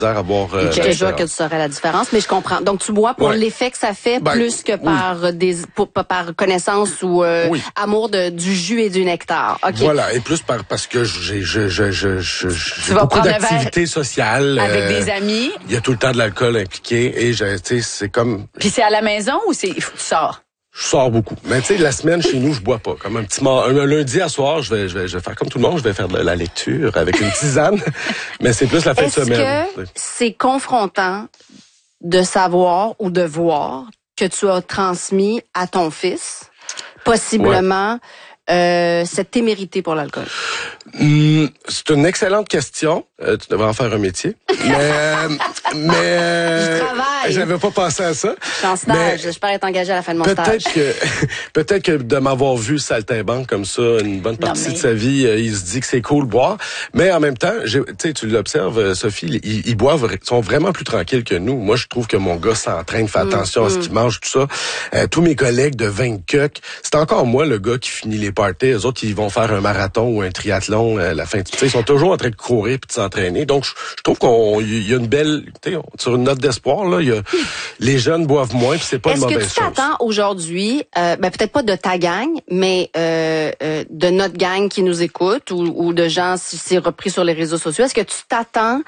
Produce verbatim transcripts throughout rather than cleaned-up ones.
à boire. Euh, je te jure que tu saurais la différence, mais je comprends. Donc tu bois pour ouais. l'effet que ça fait ben, plus que par oui. des pour, par connaissance ou euh, oui. amour de, du jus et du nectar. Okay. Voilà, et plus par parce que j'ai je je je je j'ai beaucoup d'activités sociales avec euh, des amis. Il y a tout le temps de l'alcool impliqué et je tu sais c'est comme. Puis c'est à la maison ou c'est tu sors? Je sors beaucoup. Mais tu sais, la semaine, chez nous, je bois pas. Comme un petit un, un lundi à soir, je vais, je vais, je vais faire comme tout le monde, je vais faire de la lecture avec une tisane. Mais c'est plus la fin Est-ce de semaine. Est-ce que c'est confrontant de savoir ou de voir que tu as transmis à ton fils, possiblement, ouais. euh, cette témérité pour l'alcool? Mmh, c'est une excellente question. Euh, tu devrais en faire un métier. Mais, euh, mais euh, je travaille. J'avais pas pensé à ça. Je suis en stage. J'espère être engagée à la fin de mon peut-être stage. Que, peut-être que de m'avoir vu saltimbanque comme ça une bonne partie non, mais... de sa vie, euh, il se dit que c'est cool boire. Mais en même temps, tu sais, tu l'observes, Sophie, ils, ils boivent, ils sont vraiment plus tranquilles que nous. Moi, je trouve que mon gars s'entraîne, fait attention mmh, à ce qu'il mange, tout ça. Euh, tous mes collègues de vingt cucs, c'est encore moi le gars qui finit les parties. Les autres, ils vont faire un marathon ou un triathlon à la fin. Tu sais, ils sont toujours en train de courir puis de s'entraîner. Donc, je, je trouve qu'on il y a une belle, tu sais, sur une note d'espoir là, il y a les jeunes boivent moins puis c'est pas Est-ce une mauvaise chose. Est-ce que tu t'attends aujourd'hui, euh, ben peut-être pas de ta gang, mais euh, euh, de notre gang qui nous écoute ou, ou de gens si c'est repris sur les réseaux sociaux, est-ce que tu t'attends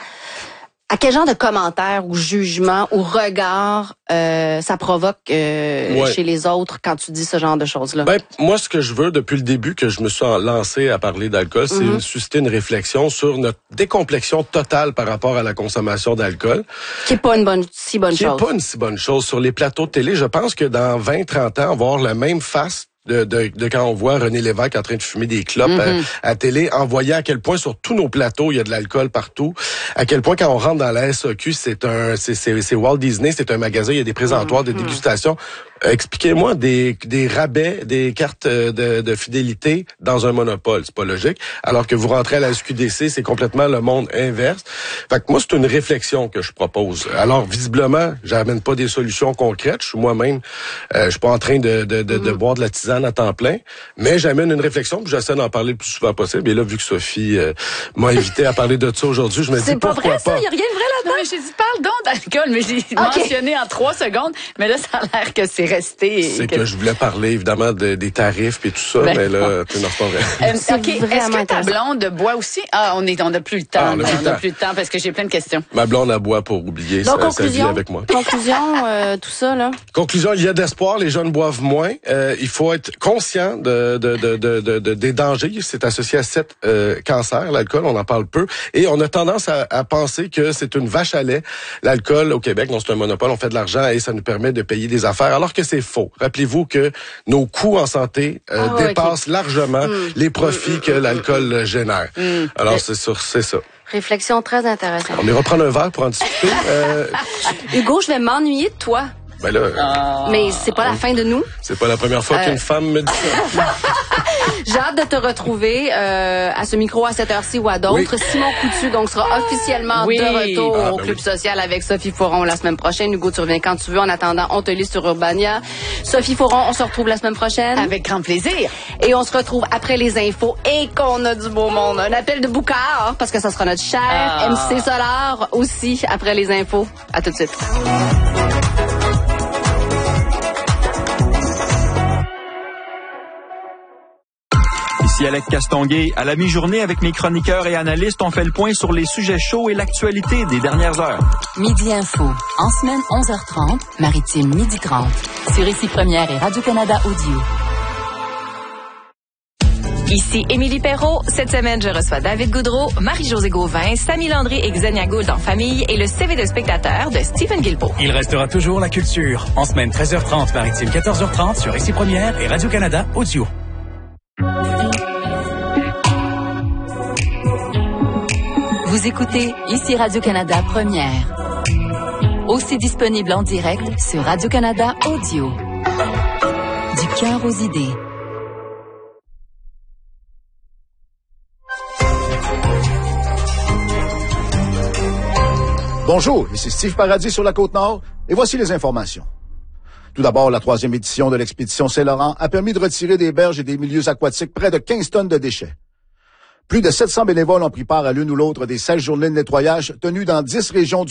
à quel genre de commentaires ou jugements ou regards euh, ça provoque euh, ouais. chez les autres quand tu dis ce genre de choses-là? Ben moi, ce que je veux depuis le début que je me suis lancé à parler d'alcool, c'est mm-hmm. susciter une réflexion sur notre décomplexion totale par rapport à la consommation d'alcool. Qui est pas une bonne, si bonne qui chose. Qui est pas une si bonne chose. Sur les plateaux de télé, je pense que dans vingt trente ans, on va avoir la même face De, de, de quand on voit René Lévesque en train de fumer des clopes mm-hmm. à, à télé, en voyant à quel point sur tous nos plateaux il y a de l'alcool partout, à quel point quand on rentre dans la S A Q, c'est un, c'est, c'est, c'est Walt Disney, c'est un magasin, il y a des présentoirs mm-hmm. de dégustation. Expliquez-moi des, des rabais, des cartes de, de fidélité dans un monopole, c'est pas logique. Alors que vous rentrez à la S Q D C, c'est complètement le monde inverse. Fait que moi, c'est une réflexion que je propose. Alors, visiblement, j'amène pas des solutions concrètes. Je suis moi-même, euh, je suis pas en train de, de, de, mm-hmm. de boire de la tisane à temps plein, mais j'amène une réflexion, puis j'essaie d'en parler le plus souvent possible. Et là, vu que Sophie euh, m'a invité à parler de ça aujourd'hui, je me dis c'est pourquoi pas. C'est pas vrai ça, il y a rien de vrai là-dedans. Non, mais j'ai dit parle donc d'alcool, mais j'ai okay. mentionné en trois secondes, mais là, ça a l'air que c'est resté. C'est que... que je voulais parler évidemment de, des tarifs et tout ça, ben, mais là, tu n'as pas vrai. Euh, ok, est-ce que ta blonde boit aussi? Ah, on est, on n'a plus le temps. Ah, on n'a plus, plus le temps parce que j'ai plein de questions. Ma blonde elle boit pour oublier Donc, sa, sa vie avec moi. Conclusion, euh, tout ça là. Conclusion, il y a d'espoir. Les jeunes boivent moins. Euh, il faut être conscient de, de, de, de, de, de des dangers. C'est associé à sept euh, cancers, l'alcool. On en parle peu et on a tendance à, à penser que c'est une vache à lait. L'alcool au Québec, non, c'est un monopole. On fait de l'argent et ça nous permet de payer des affaires, alors que c'est faux. Rappelez-vous que nos coûts en santé euh, ah, dépassent okay. largement mmh. les profits mmh, que l'alcool mmh. génère. Mmh. Alors, c'est sur, c'est ça. Réflexion très intéressante. On va reprendre un verre pour en discuter. euh... Hugo, je vais m'ennuyer de toi. Ben là, oh. Mais c'est pas la fin de nous. C'est pas la première fois euh... qu'une femme me dit ça. J'ai hâte de te retrouver euh, à ce micro à cette heure-ci ou à d'autres. Oui. Simon Coutu donc sera officiellement oui. de retour ah, ben au Club oui. Social avec Sophie Fauron la semaine prochaine. Hugo, tu reviens quand tu veux. En attendant, on te lit sur Urbania. Sophie Fauron, on se retrouve la semaine prochaine. Avec grand plaisir. Et on se retrouve après les infos et qu'on a du beau monde. Un appel de Boucard, parce que ça sera notre cher ah. M C Solar aussi après les infos. À tout de suite. Ici Alex Castonguay. À la mi-journée, avec mes chroniqueurs et analystes, on fait le point sur les sujets chauds et l'actualité des dernières heures. Midi Info. En semaine, onze heures trente. Maritime, midi trente. Sur Ici Première et Radio-Canada Audio. Ici Émilie Perrault. Cette semaine, je reçois David Goudreau, Marie-Josée Gauvin, Samy Landry et Xenia Gould en famille et le C V de spectateur de Stephen Guilbeault. Il restera toujours la culture. En semaine, treize heures trente, Maritime, quatorze heures trente sur Ici Première et Radio-Canada Audio. Vous écoutez Ici Radio-Canada Première. Aussi disponible en direct sur Radio-Canada Audio. Du cœur aux idées. Bonjour, ici Steve Paradis sur la Côte-Nord et voici les informations. Tout d'abord, la troisième édition de l'expédition Saint-Laurent a permis de retirer des berges et des milieux aquatiques près de quinze tonnes de déchets. Plus de sept cents bénévoles ont pris part à l'une ou l'autre des seize journées de nettoyage tenues dans dix régions du